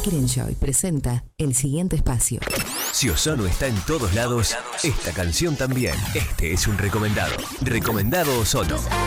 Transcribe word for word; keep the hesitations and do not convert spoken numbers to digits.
Crenshaw presenta el siguiente espacio. Si Ozono está en todos lados, esta canción también. Este es un recomendado. Recomendado Ozono.